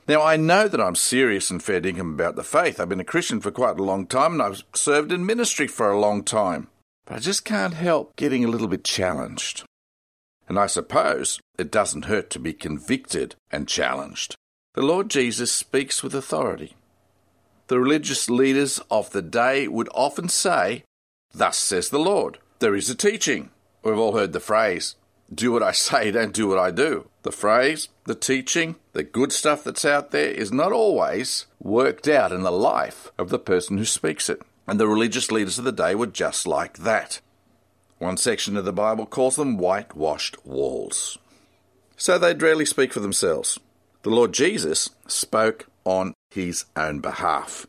Now, I know that I'm serious and fair dinkum about the faith. I've been a Christian for quite a long time and I've served in ministry for a long time. But I just can't help getting a little bit challenged. And I suppose it doesn't hurt to be convicted and challenged. The Lord Jesus speaks with authority. The religious leaders of the day would often say, "Thus says the Lord." There is a teaching. We've all heard the phrase, "Do what I say, don't do what I do." The phrase, the teaching, the good stuff that's out there is not always worked out in the life of the person who speaks it. And the religious leaders of the day were just like that. One section of the Bible calls them whitewashed walls. So they'd rarely speak for themselves. The Lord Jesus spoke on his own behalf.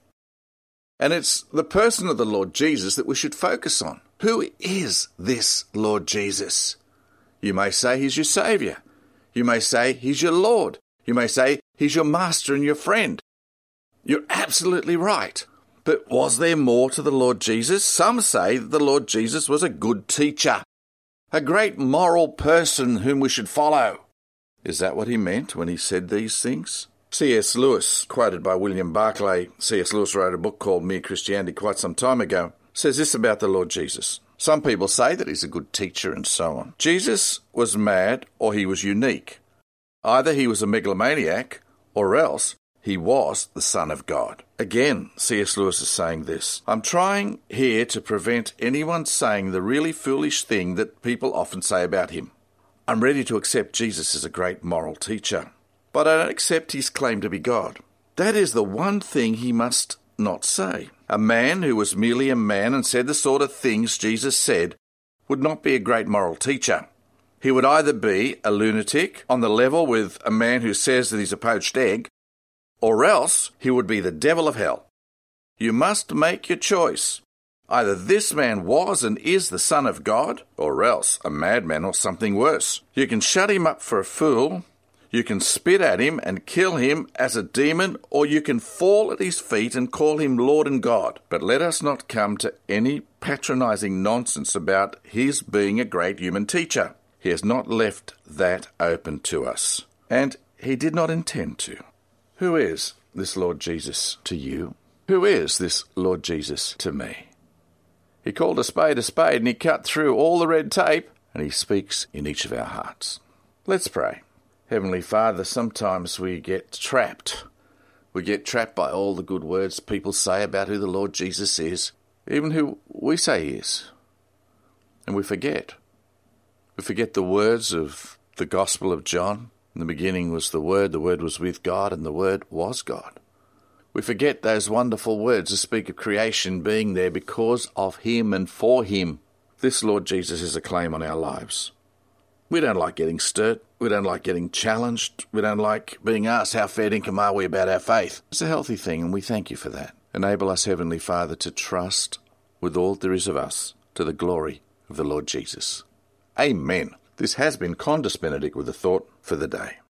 And it's the person of the Lord Jesus that we should focus on. Who is this Lord Jesus? You may say he's your Saviour. You may say he's your Lord. You may say he's your master and your friend. You're absolutely right. But was there more to the Lord Jesus? Some say that the Lord Jesus was a good teacher, a great moral person whom we should follow. Is that what he meant when he said these things? C.S. Lewis, quoted by William Barclay, C.S. Lewis wrote a book called Mere Christianity quite some time ago, says this about the Lord Jesus. Some people say that he's a good teacher and so on. Jesus was mad or he was unique. Either he was a megalomaniac or else he was the Son of God. Again, C.S. Lewis is saying this. I'm trying here to prevent anyone saying the really foolish thing that people often say about him. I'm ready to accept Jesus as a great moral teacher, but I don't accept his claim to be God. That is the one thing he must not say. A man who was merely a man and said the sort of things Jesus said would not be a great moral teacher. He would either be a lunatic on the level with a man who says that he's a poached egg, or else he would be the devil of hell. You must make your choice. Either this man was and is the Son of God, or else a madman or something worse. You can shut him up for a fool, you can spit at him and kill him as a demon, or you can fall at his feet and call him Lord and God. But let us not come to any patronizing nonsense about his being a great human teacher. He has not left that open to us, and he did not intend to. Who is this Lord Jesus to you? Who is this Lord Jesus to me? He called a spade, and he cut through all the red tape, and he speaks in each of our hearts. Let's pray. Heavenly Father, sometimes we get trapped. We get trapped by all the good words people say about who the Lord Jesus is, even who we say he is. And we forget. We forget the words of the Gospel of John. In the beginning was the Word was with God, and the Word was God. We forget those wonderful words that speak of creation being there because of him and for him. This Lord Jesus is a claim on our lives. We don't like getting stirred. We don't like getting challenged. We don't like being asked how fair dinkum are we about our faith. It's a healthy thing, and we thank you for that. Enable us, Heavenly Father, to trust with all there is of us to the glory of the Lord Jesus. Amen. This has been Condus Benedict with a thought for the day.